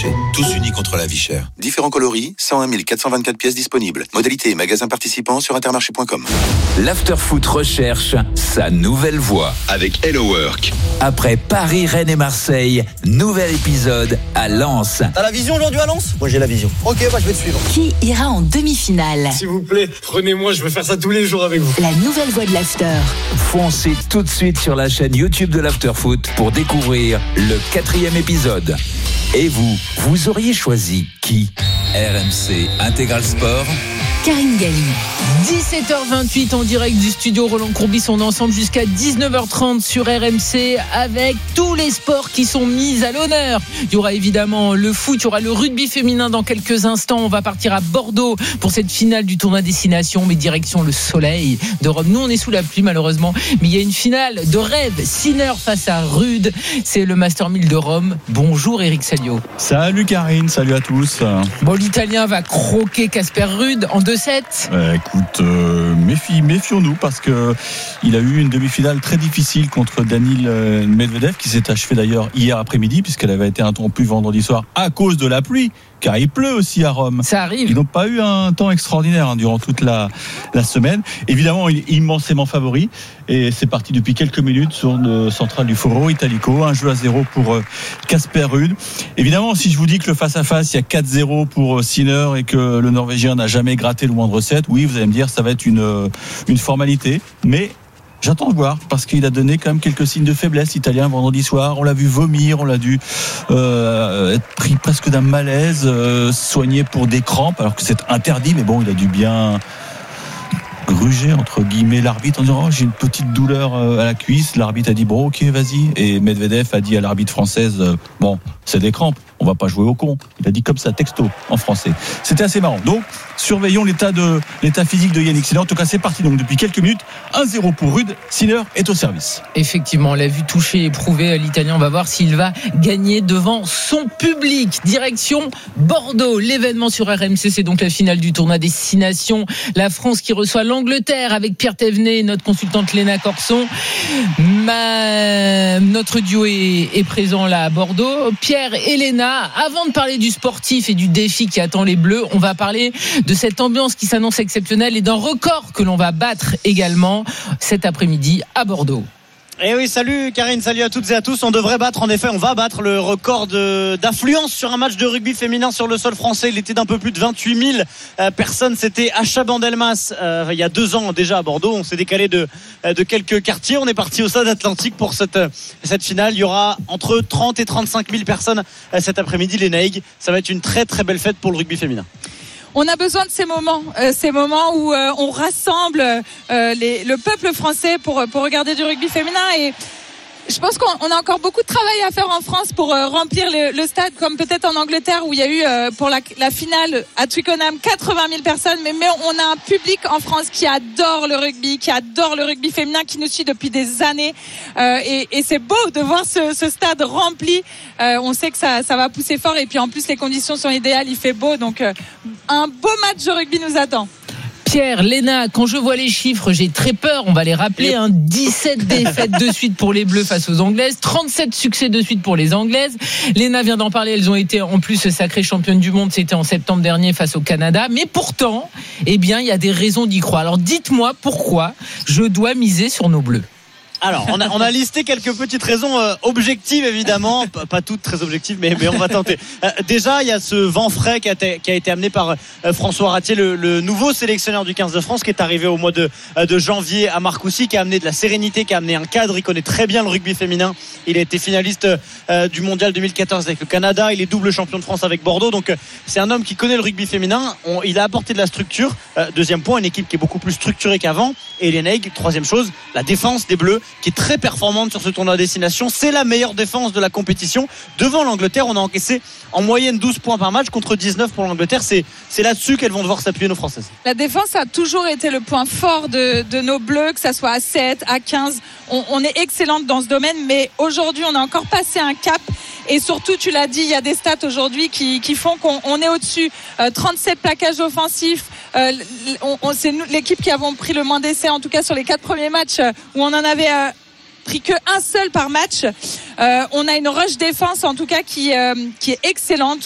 Intermarché. Tous unis contre la vie chère. Différents coloris, 101 424 pièces disponibles. Modalité et magasins participants sur intermarché.com. L'Afterfoot recherche sa nouvelle voix avec Hello Work. Après Paris, Rennes et Marseille, nouvel épisode à Lens. T'as la vision aujourd'hui à Lens ? Moi j'ai la vision. Ok, je vais te suivre. Qui ira en demi-finale ? S'il vous plaît, prenez-moi, je veux faire ça tous les jours avec vous. La nouvelle voix de l'After. Foncez tout de suite sur la chaîne YouTube de l'Afterfoot pour découvrir le 4e épisode. Et vous auriez choisi qui ? RMC Intégral Sport, Karine Galli. 17h28 en direct du studio Roland Courbis. On est ensemble jusqu'à 19h30 sur RMC avec tous les sports qui sont mis à l'honneur. Il y aura évidemment le foot, il y aura le rugby féminin dans quelques instants. On va partir à Bordeaux pour cette finale du tournoi Destination, mais direction le soleil de Rome. Nous on est sous la pluie malheureusement, mais il y a une finale de rêve. Sinner face à Rude, c'est le Master 1000 de Rome. Bonjour Eric Salio. Salut Karine, salut à tous. Bon, l'Italien va croquer Casper Ruud en 2-7. Écoute, méfions-nous parce que il a eu une demi-finale très difficile contre Daniil Medvedev qui s'est achevée d'ailleurs hier après-midi puisqu'elle avait été interrompue vendredi soir à cause de la pluie. Car il pleut aussi à Rome. Ça arrive. Ils n'ont pas eu un temps extraordinaire durant toute la semaine. Évidemment, il est immensément favori. Et c'est parti depuis quelques minutes sur le central du Foro Italico. 1-0 pour Casper Ruud. Évidemment, si je vous dis que le face-à-face, il y a 4-0 pour Sinner et que le Norvégien n'a jamais gratté le moindre set, oui, vous allez me dire, ça va être une formalité. Mais j'attends de voir parce qu'il a donné quand même quelques signes de faiblesse italien vendredi soir. On l'a vu vomir, on l'a dû être pris presque d'un malaise, soigné pour des crampes alors que c'est interdit. Mais bon, il a dû bien gruger entre guillemets l'arbitre en disant j'ai une petite douleur à la cuisse. L'arbitre a dit bon ok vas-y, et Medvedev a dit à l'arbitre française bon c'est des crampes, on va pas jouer au con. Il a dit comme ça texto en français. C'était assez marrant. Donc surveillons l'état physique de Yannick Sinner. En tout cas c'est parti donc depuis quelques minutes. 1-0 pour Ruud. Sinner est au service. Effectivement, on l'a vu toucher et prouver l'Italien. On va voir s'il va gagner devant son public. Direction Bordeaux. L'événement sur RMC, c'est donc la finale du tournoi Destination. La France qui reçoit l'Angleterre avec Pierre Thévenet et notre consultante Léna Corson. Notre duo est présent là à Bordeaux. Pierre et Léna, avant de parler du sportif et du défi qui attend les Bleus, on va parler de cette ambiance qui s'annonce exceptionnelle et d'un record que l'on va battre également cet après-midi à Bordeaux. Et oui, salut Karine, salut à toutes et à tous. On devrait battre, en effet, on va battre le record d'affluence sur un match de rugby féminin sur le sol français. Il était d'un peu plus de 28 000 personnes. C'était à Chabandelmas il y a 2 ans déjà à Bordeaux. On s'est décalé de quelques quartiers. On est parti au Stade Atlantique pour cette finale. Il y aura entre 30 et 35 000 personnes cet après-midi, les Naïgs. Ça va être une très très belle fête pour le rugby féminin. On a besoin de ces moments où on rassemble le peuple français pour regarder du rugby féminin. Et je pense qu'on a encore beaucoup de travail à faire en France pour remplir le stade, comme peut-être en Angleterre où il y a eu pour la finale à Twickenham 80 000 personnes. Mais on a un public en France qui adore le rugby féminin, qui nous suit depuis des années. Et c'est beau de voir ce stade rempli. On sait que ça va pousser fort, et puis en plus les conditions sont idéales, il fait beau, donc un beau match de rugby nous attend. Pierre, Léna, quand je vois les chiffres, j'ai très peur. On va les rappeler. 17 défaites de suite pour les Bleus face aux Anglaises, 37 succès de suite pour les Anglaises. Léna vient d'en parler. Elles ont été en plus sacrées championnes du monde. C'était en septembre dernier face au Canada. Mais pourtant, il y a des raisons d'y croire. Alors dites-moi pourquoi je dois miser sur nos Bleus. Alors, on a listé quelques petites raisons objectives, évidemment, pas toutes très objectives, mais on va tenter. Déjà, il y a ce vent frais qui a été amené par François Ratier, le nouveau sélectionneur du 15 de France, qui est arrivé au mois de janvier à Marcoussis, qui a amené de la sérénité, qui a amené un cadre. Il connaît très bien le rugby féminin. Il a été finaliste du mondial 2014 avec le Canada. Il est double champion de France avec Bordeaux. Donc, c'est un homme qui connaît le rugby féminin. Il a apporté de la structure. Deuxième point, une équipe qui est beaucoup plus structurée qu'avant. Et les Naïgs, troisième chose, la défense des Bleus, qui est très performante sur ce tournoi à destination. C'est la meilleure défense de la compétition. Devant l'Angleterre, on a encaissé en moyenne 12 points par match contre 19 pour l'Angleterre. C'est là-dessus qu'elles vont devoir s'appuyer, nos Françaises. La défense a toujours été le point fort de nos Bleus, que ça soit à 7, à 15. On est excellente dans ce domaine, mais aujourd'hui, on a encore passé un cap. Et surtout, tu l'as dit, il y a des stats aujourd'hui qui font qu'on est au-dessus. 37 plaquages offensifs. C'est nous, l'équipe qui avons pris le moins d'essais, en tout cas sur les 4 premiers matchs, où on en avait pris qu'un seul par match. On a une rush défense, en tout cas, qui est excellente.